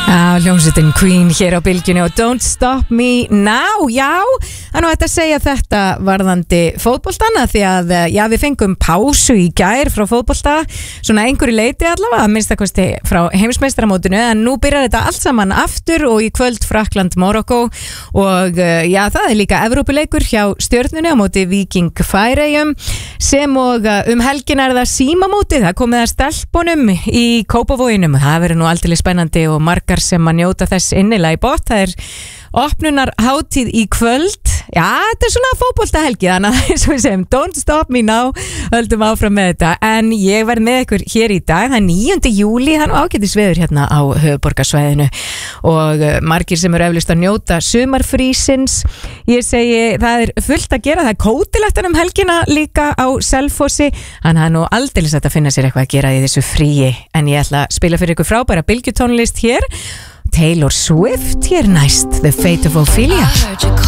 Hljómsveitin Queen hér á bylgjunni og Don't Stop Me Now. Já, það nú hægt að segja þetta varðandi fótboltana því að við fengum pásu í gær frá fótbolta, svona einhverju leiti allavega, að minnstakosti frá heimsmeistaramótinu, en nú byrjar þetta allt saman aftur og í kvöld Frakkland, Marokko og það er líka Evrópuleikur hjá Stjörnunni á móti Víking Færeyjum, sem og helgin er það símamótið, það komið að stelpunum í Kópavoginum, það verður nú aldrei spennandi og margar sem að njóta þess innilega í bótt. Það er opnunar hátíð í kvöld. Já, þetta er svona fótboltahelgi, þannig að eins og við segjum Don't Stop Me Now, höldum áfram með þetta, en ég verð með ykkur hér í dag, það er 9. júlí, það er nú ágætis veður hérna á höfuðborgarsvæðinu og margir sem eru eflaust að njóta sumarfrísins. Ég segi, það er fullt að gera, það er kótilegt helgina líka á Selfossi, en það er nú aldeilis að finna sér eitthvað að gera í þessu fríi, en ég ætla að spila fyrir ykkur frábæra bylgjutónlist hér, Taylor Swift hér næst, The Fate of Ophelia.